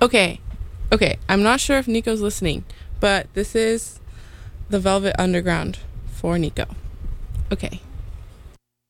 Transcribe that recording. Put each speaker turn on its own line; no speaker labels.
Okay. Okay. I'm not sure if Nico's listening, but this is the Velvet Underground for Nico. Okay.